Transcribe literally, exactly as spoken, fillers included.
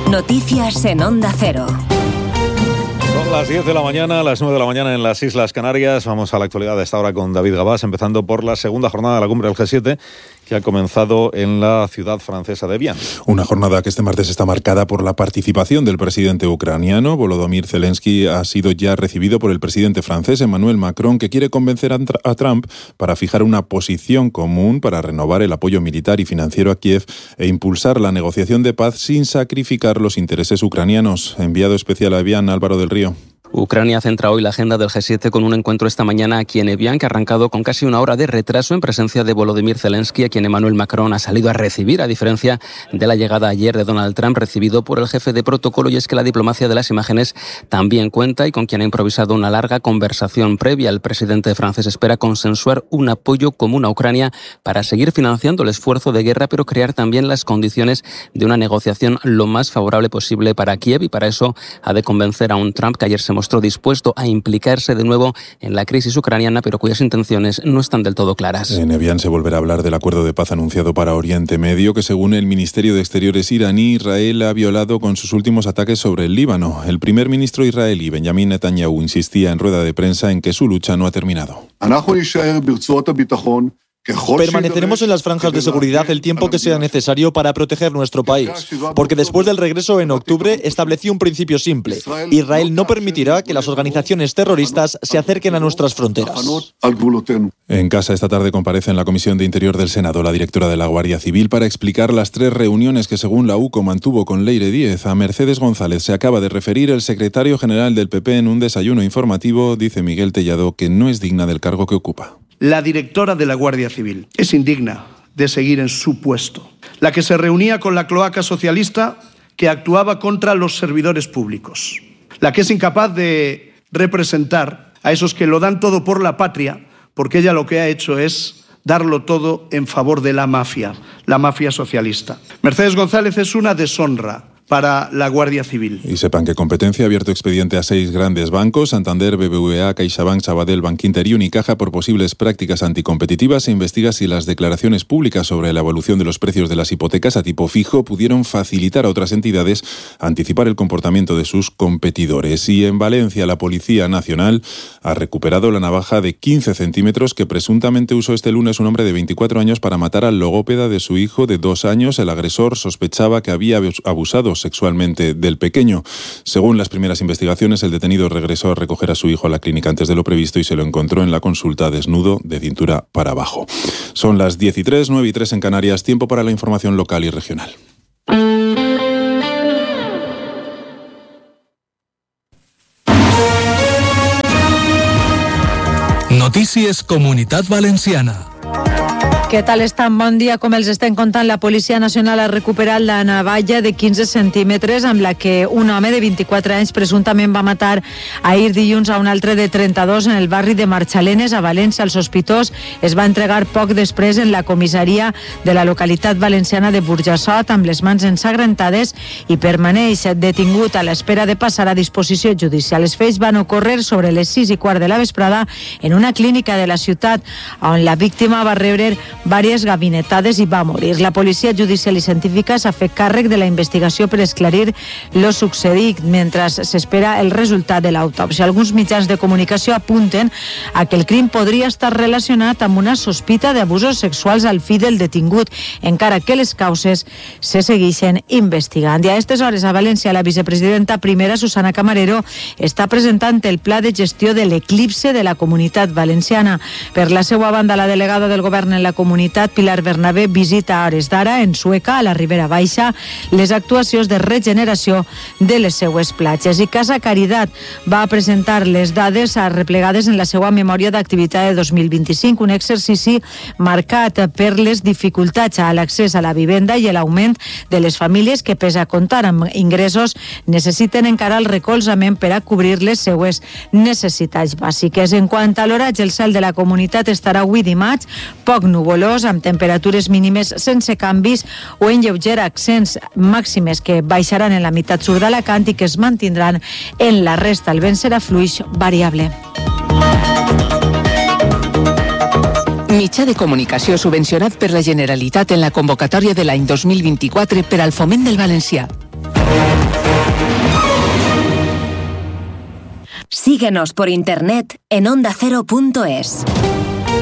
Noticias en Onda Cero. Son las diez de la mañana, las nueve de la mañana en las Islas Canarias. Vamos a la actualidad de esta hora con David Gabás, empezando por la segunda jornada de la cumbre del G siete, que ha comenzado en la ciudad francesa de Evian. Una jornada que este martes está marcada por la participación del presidente ucraniano. Volodymyr Zelensky ha sido ya recibido por el presidente francés Emmanuel Macron, que quiere convencer a Trump para fijar una posición común para renovar el apoyo militar y financiero a Kiev e impulsar la negociación de paz sin sacrificar los intereses ucranianos. Enviado especial a Evian, Álvaro del Río. Ucrania centra hoy la agenda del G siete con un encuentro esta mañana aquí en Evian, que ha arrancado con casi una hora de retraso en presencia de Volodymyr Zelensky, a quien Emmanuel Macron ha salido a recibir, a diferencia de la llegada ayer de Donald Trump, recibido por el jefe de protocolo. Y es que la diplomacia de las imágenes también cuenta, y con quien ha improvisado una larga conversación previa. El presidente francés espera consensuar un apoyo común a Ucrania para seguir financiando el esfuerzo de guerra, pero crear también las condiciones de una negociación lo más favorable posible para Kiev, y para eso ha de convencer a un Trump que ayer se mostró dispuesto a implicarse de nuevo en la crisis ucraniana, pero cuyas intenciones no están del todo claras. En Evian se volverá a hablar del acuerdo de paz anunciado para Oriente Medio, que según el Ministerio de Exteriores iraní, Israel ha violado con sus últimos ataques sobre el Líbano. El primer ministro israelí, Benjamin Netanyahu, insistía en rueda de prensa en que su lucha no ha terminado. Permaneceremos en las franjas de seguridad el tiempo que sea necesario para proteger nuestro país, porque después del regreso en octubre establecí un principio simple: Israel no permitirá que las organizaciones terroristas se acerquen a nuestras fronteras. En casa esta tarde comparece en la Comisión de Interior del Senado la directora de la Guardia Civil para explicar las tres reuniones que, según la U C O, mantuvo con Leire Díez. A Mercedes González se acaba de referir el secretario general del P P en un desayuno informativo. Dice Miguel Tellado que no es digna del cargo que ocupa. La directora de la Guardia Civil es indigna de seguir en su puesto. La que se reunía con la cloaca socialista que actuaba contra los servidores públicos. La que es incapaz de representar a esos que lo dan todo por la patria, porque ella lo que ha hecho es darlo todo en favor de la mafia, la mafia socialista. Mercedes González es una deshonra para la Guardia Civil. Y sepan que Competencia ha abierto expediente a seis grandes bancos: Santander, B B V A, CaixaBank, Sabadell, Bankinter y Unicaja, por posibles prácticas anticompetitivas, e investiga si las declaraciones públicas sobre la evolución de los precios de las hipotecas a tipo fijo pudieron facilitar a otras entidades anticipar el comportamiento de sus competidores. Y en Valencia, la Policía Nacional ha recuperado la navaja de quince centímetros que presuntamente usó este lunes un hombre de veinticuatro años para matar al logópeda de su hijo de dos años. El agresor sospechaba que había abusado sexualmente del pequeño. Según las primeras investigaciones, el detenido regresó a recoger a su hijo a la clínica antes de lo previsto y se lo encontró en la consulta desnudo, de cintura para abajo. Son las diez y tres, nueve y tres en Canarias. Tiempo para la información local y regional. Notícies Comunitat Valenciana. Què tal estan? Bon dia. Com els estem contant, la Policia Nacional ha recuperat la navalla de quinze centímetres amb la que un home de vint-i-quatre anys presumptament va matar ahir dilluns a un altre de trenta-dos en el barri de Marxalenes, a València. El sospitós es va entregar poc després en la comissaria de la localitat valenciana de Burjassot amb les mans ensangrentades i permaneix detingut a l'espera de passar a disposició judicial. Els fets van ocórrer sobre les sis i quart de la vesprada en una clínica de la ciutat on la víctima va rebre diverses gabinetades i va morir. La policia judicial i científica s'ha fet càrrec de la investigació per esclarir lo succeït mentre s'espera el resultat de l'autòpsia. Alguns mitjans de comunicació apunten a que el crim podria estar relacionat amb una sospita d'abusos sexuals al fill del detingut, encara que les causes se segueixen investigant. I a aquestes hores a València, la vicepresidenta primera, Susana Camarero, està presentant el pla de gestió de l'eclipse de la Comunitat Valenciana. Per la seva banda, la delegada del govern en la comunitat, Pilar Bernabé, visita a hores d'ara en Sueca, a la Ribera Baixa, les actuacions de regeneració de les seues platges. I Casa Caritat va presentar les dades replegades en la seva memòria d'activitat de dos mil vint-i-cinc, un exercici marcat per les dificultats a l'accés a la vivenda i l'augment de les famílies que, pese a comptar amb ingressos, necessiten encara el recolzament per a cobrir les seues necessitats bàsiques. En quant a l'oratge, el cel de la comunitat estarà avui dimarts poc nuvolós, amb temperatures mínimes sense canvis o en lleuger accents, màximes que baixaran en la meitat sud d'Alacant i que es mantindran en la resta. El vent serà fluix variable. Mitjà de comunicació subvencionat per la Generalitat en la convocatòria de l'any dos mil vint-i-quatre per al foment del valencià. Síguenos por internet en onda cero punto es.